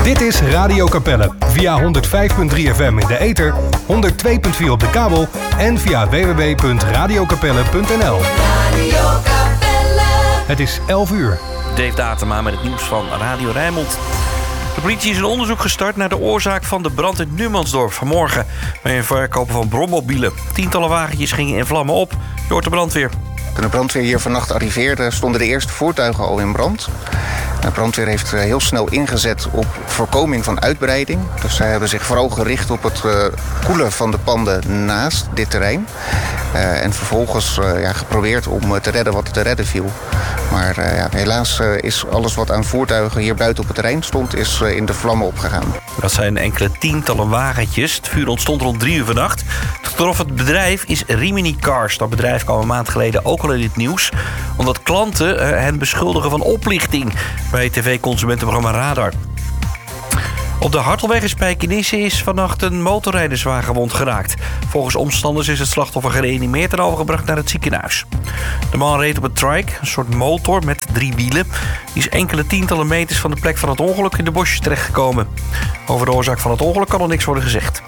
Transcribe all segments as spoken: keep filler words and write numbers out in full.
Dit is Radio Capelle. Via honderd vijf komma drie F M in de ether, honderd twee komma vier op de kabel en via w w w punt radio capelle punt n l. Radio Capelle. Het is elf uur. Dave Datema met het nieuws van Radio Rijnmond. De politie is een onderzoek gestart naar de oorzaak van de brand in Numansdorp vanmorgen bij een verkoper van brommobielen. Tientallen wagentjes gingen in vlammen op. Je hoort de brandweer. Toen de brandweer hier vannacht arriveerde, stonden de eerste voertuigen al in brand. De brandweer heeft heel snel ingezet op voorkoming van uitbreiding. Dus zij hebben zich vooral gericht op het uh, koelen van de panden naast dit terrein. Uh, en vervolgens uh, ja, geprobeerd om uh, te redden wat te redden viel. Maar uh, ja, helaas uh, is alles wat aan voertuigen hier buiten op het terrein stond, is uh, in de vlammen opgegaan. Dat zijn enkele tientallen wagentjes. Het vuur ontstond rond drie uur vannacht. Het getroffen bedrijf is Rimini Cars. Dat bedrijf kwam een maand geleden ook al in het nieuws, omdat klanten uh, hen beschuldigen van oplichting bij het tv-consumentenprogramma Radar. Op de Hartelweg in Spijkenisse is vannacht een motorrijderswagen gewond geraakt. Volgens omstanders is het slachtoffer gereanimeerd en overgebracht naar het ziekenhuis. De man reed op een trike, een soort motor met drie wielen. Die is enkele tientallen meters van de plek van het ongeluk in de bosjes terechtgekomen. Over de oorzaak van het ongeluk kan er niks worden gezegd.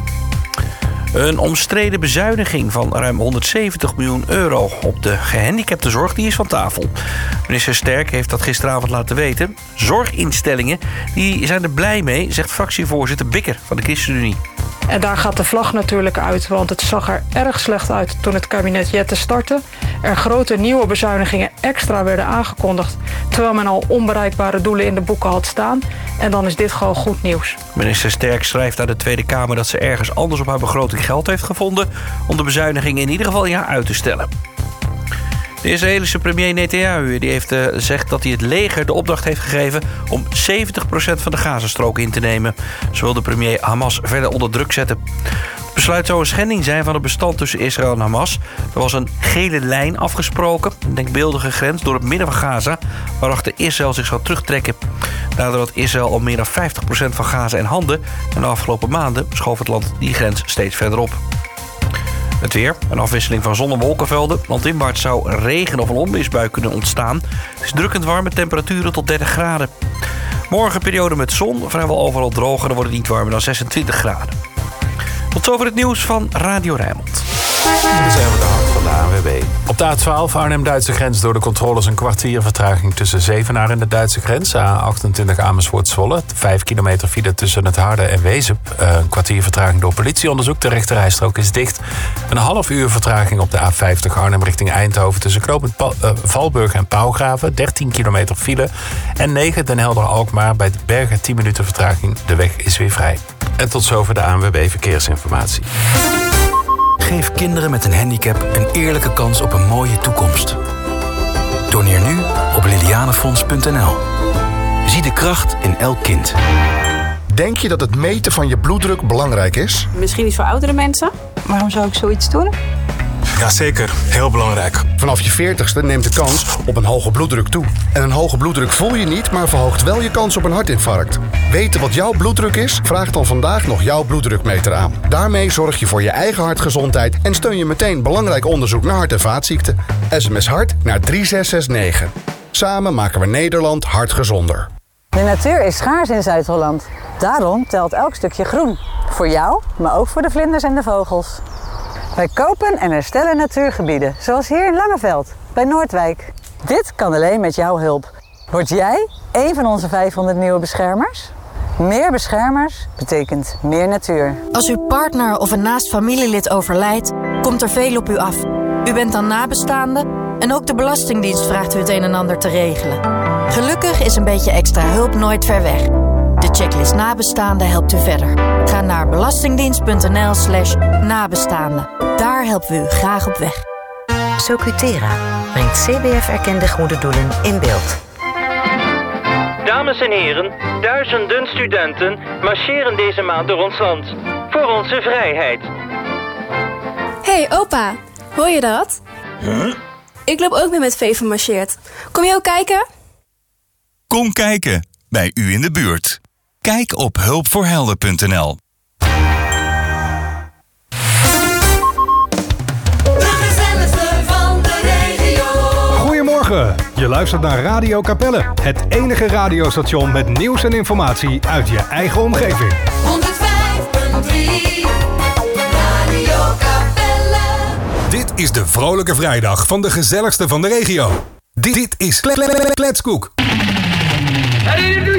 Een omstreden bezuiniging van ruim honderdzeventig miljoen euro op de gehandicaptenzorg die is van tafel. Minister Sterk heeft dat gisteravond laten weten. Zorginstellingen die zijn er blij mee, zegt fractievoorzitter Bikker van de ChristenUnie. En daar gaat de vlag natuurlijk uit, want het zag er erg slecht uit toen het kabinet Jette startte. Er grote nieuwe bezuinigingen extra werden aangekondigd, terwijl men al onbereikbare doelen in de boeken had staan. En dan is dit gewoon goed nieuws. Minister Sterk schrijft aan de Tweede Kamer dat ze ergens anders op haar begroting geld heeft gevonden om de bezuinigingen in ieder geval een jaar uit te stellen. De Israëlische premier Netanyahu die heeft gezegd dat hij het leger de opdracht heeft gegeven om zeventig procent van de Gazastrook in te nemen. Zo wil de premier Hamas verder onder druk zetten. Het besluit zou een schending zijn van het bestand tussen Israël en Hamas. Er was een gele lijn afgesproken, een denkbeeldige grens door het midden van Gaza, waarachter Israël zich zou terugtrekken. Daardoor had Israël al meer dan vijftig procent van Gaza in handen en de afgelopen maanden schoof het land die grens steeds verder op. Het weer, een afwisseling van zon- en wolkenvelden. Landinwaarts zou regen of een onweersbui kunnen ontstaan. Het is drukkend warm met temperaturen tot dertig graden. Morgen periode met zon, vrijwel overal droog en dan wordt het niet warmer dan zesentwintig graden. Tot zover het nieuws van Radio Rijnmond. Dan zijn we de hand van de A N W B. Op de A twaalf Arnhem-Duitse grens door de controles een kwartier vertraging tussen Zevenaar en de Duitse grens. A achtentwintig Amersfoort-Zwolle. Vijf kilometer file tussen het Harde en Wezep. Een kwartier vertraging door politieonderzoek. De rechterrijstrook is dicht. Een half uur vertraging op de A vijftig Arnhem richting Eindhoven tussen knooppunt Pa- uh, Valburg en Pauwgraven. dertien kilometer file. En negen Den Helder-Alkmaar bij de Bergen tien minuten vertraging. De weg is weer vrij. En tot zover de A N W B Verkeersinformatie. Geef kinderen met een handicap een eerlijke kans op een mooie toekomst. Doneer nu op lilianefonds punt n l. Zie de kracht in elk kind. Denk je dat het meten van je bloeddruk belangrijk is? Misschien niet voor oudere mensen. Waarom zou ik zoiets doen? Jazeker, heel belangrijk. Vanaf je veertigste neemt de kans op een hoge bloeddruk toe. En een hoge bloeddruk voel je niet, maar verhoogt wel je kans op een hartinfarct. Weten wat jouw bloeddruk is? Vraag dan vandaag nog jouw bloeddrukmeter aan. Daarmee zorg je voor je eigen hartgezondheid en steun je meteen belangrijk onderzoek naar hart- en vaatziekten. S M S hart naar drie zes zes negen. Samen maken we Nederland hartgezonder. De natuur is schaars in Zuid-Holland. Daarom telt elk stukje groen. Voor jou, maar ook voor de vlinders en de vogels. Wij kopen en herstellen natuurgebieden, zoals hier in Langeveld, bij Noordwijk. Dit kan alleen met jouw hulp. Word jij een van onze vijfhonderd nieuwe beschermers? Meer beschermers betekent meer natuur. Als uw partner of een naast familielid overlijdt, komt er veel op u af. U bent dan nabestaande en ook de Belastingdienst vraagt u het een en ander te regelen. Gelukkig is een beetje extra hulp nooit ver weg. De checklist nabestaanden helpt u verder. Ga naar belastingdienst punt n l slash nabestaanden. Daar helpen we u graag op weg. Socutera brengt C B F-erkende goede doelen in beeld. Dames en heren, duizenden studenten marcheren deze maand door ons land. Voor onze vrijheid. Hey opa, hoor je dat? Huh? Ik loop ook mee met Veven marcheert. Kom je ook kijken? Kom kijken, bij u in de buurt. Kijk op hulpvoorhelden punt n l. Goedemorgen. Je luistert naar Radio Capelle, het enige radiostation met nieuws en informatie uit je eigen omgeving. honderdvijf punt drie Radio Capelle. Dit is de Vrolijke Vrijdag van de gezelligste van de regio. Dit, dit is Kletskoek. Ready to